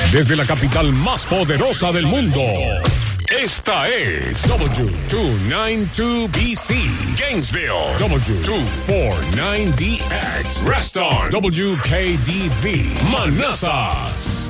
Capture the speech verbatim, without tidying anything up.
Desde la capital más poderosa del mundo. Esta es W doscientos noventa y dos B C, Gainesville. W doscientos cuarenta y nueve D X, Reston. W K D V, Manassas.